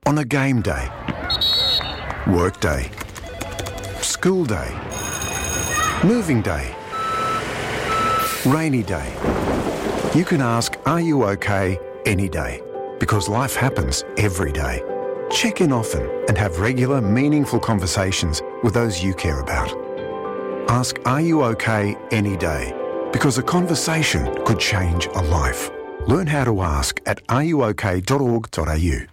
On a game day, work day, school day, moving day, rainy day. You can ask, are you okay, any day? Because life happens every day. Check in often and have regular, meaningful conversations with those you care about. Ask, are you okay, any day? Because a conversation could change a life. Learn how to ask at areyouok.org.au.